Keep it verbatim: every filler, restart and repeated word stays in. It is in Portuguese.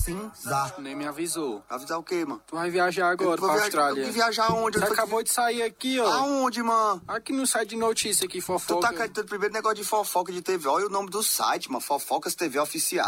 cinza. Nem me avisou. Avisar o quê, mano? Tu vai viajar agora pra via... Austrália. Eu viajar onde? Você eu acabou de sair aqui, ó. Aonde, mano? Aqui no site de notícia, aqui, fofoca. Tu tá acreditando primeiro negócio de fofoca de T V. Olha o nome do site, mano. Fofocas T V Oficial.